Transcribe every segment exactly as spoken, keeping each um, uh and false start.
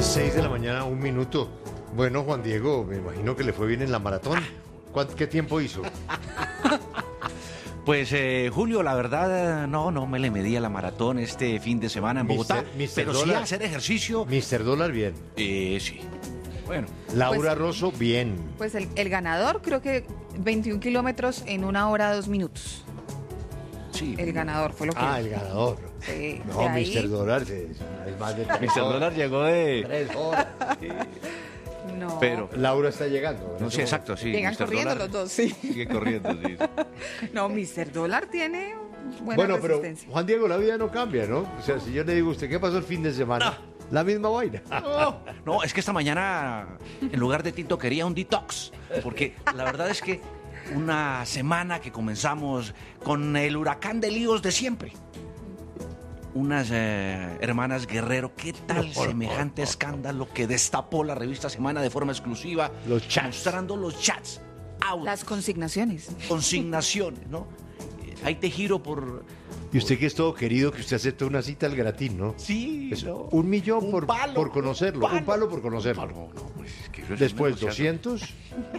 Seis de la mañana, un minuto. Bueno, Juan Diego, me imagino que le fue bien en la maratón. ¿Cuánto, ¿Qué tiempo hizo? Pues eh, Julio, la verdad, no, no me le medí a la maratón este fin de semana en Bogotá, Mister Mister pero sí Dólar. a hacer ejercicio. mister Dólar, bien. Eh, sí. Bueno, Laura Pues- Rosso, bien. Pues el, el ganador creo que veintiún kilómetros en una hora dos minutos. sí. El ganador fue lo que... Ah, el ganador. Sí, No, de ahí- mister Dólar es, es más de tres mister horas. Dólar llegó de... Tres horas. No. Pero... Laura está llegando. No, sí, exacto, sí. Llegan mister corriendo Dólar los dos, sí. Sigue corriendo, sí. No, mister Dólar tiene buena Bueno, pero resistencia. Juan Diego, la vida no cambia, ¿no? O sea, si yo le digo a usted, ¿qué pasó el fin de semana? La misma vaina. No, no, es que esta mañana, en lugar de tinto, quería un detox. Porque la verdad es que una semana que comenzamos con el huracán de líos de siempre. Unas eh, hermanas Guerrero, ¿qué tal No, no, semejante no. escándalo que destapó la revista Semana de forma exclusiva? Los chats. Mostrando los chats, audios, Las consignaciones. consignaciones, ¿no? Eh, Ahí te giro por... Y usted que es todo querido, que usted acepta una cita al gratín, ¿no? Sí, Es no. un millón Un por, palo, por conocerlo, un un palo. palo por conocerlo. No, no, pues es que eso es Después una negociación. doscientos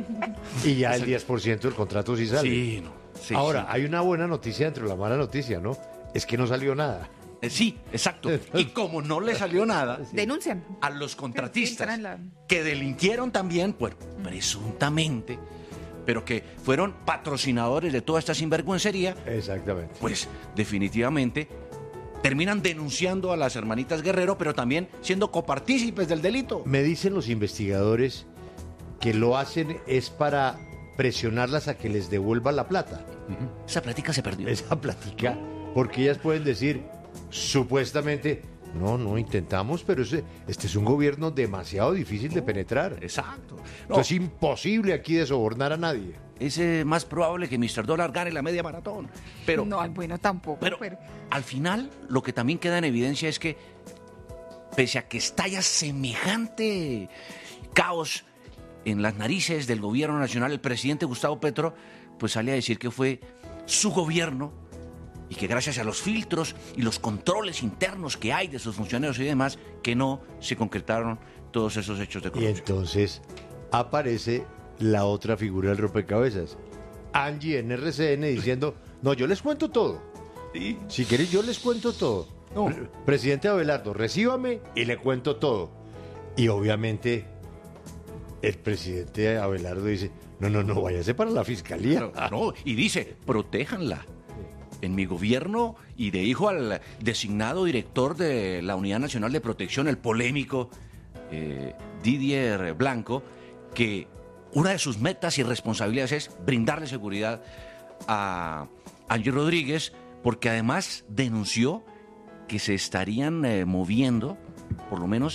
y ya el diez por ciento del contrato sí sale. Sí, no. sí, Ahora, sí. hay una buena noticia dentro de la mala noticia, ¿no? Es que no salió nada. Eh, Sí, exacto. Y como no le salió nada Denuncian. a los contratistas Entran en la- que delinquieron también, bueno, presuntamente, pero que fueron patrocinadores de toda esta sinvergüencería, Exactamente. pues definitivamente terminan denunciando a las hermanitas Guerrero, pero también siendo copartícipes del delito. Me dicen los investigadores que lo hacen es para presionarlas a que les devuelvan la plata. Esa plática se perdió. Esa plática, porque ellas pueden decir, supuestamente, no, no intentamos, pero ese- este es un gobierno demasiado difícil de penetrar. Exacto. No, No, es imposible aquí de sobornar a nadie. es eh, más probable que mister Dólar gane la media maratón. Pero, No, bueno, tampoco. pero pero- al final lo que también queda en evidencia es que pese a que estalla semejante caos en las narices del gobierno nacional, el presidente Gustavo Petro pues sale a decir que fue su gobierno y que gracias a los filtros y los controles internos que hay de sus funcionarios y demás, que no se concretaron todos esos hechos de Y corrupción. entonces aparece la otra figura del rompecabezas, Angie en R C N diciendo, no, yo les cuento todo. Sí. Si queréis, yo les cuento todo. No. Pre- Presidente Abelardo, recíbame y le cuento todo. Y obviamente el presidente Abelardo dice, no, no, no, váyase para la fiscalía. Claro, no, y dice, protéjanla. En mi gobierno, y de hijo al designado director de la Unidad Nacional de Protección, el polémico eh, Didier Blanco, que una de sus metas y responsabilidades es brindarle seguridad a Angie Rodríguez, porque además denunció que se estarían eh, moviendo, por lo menos,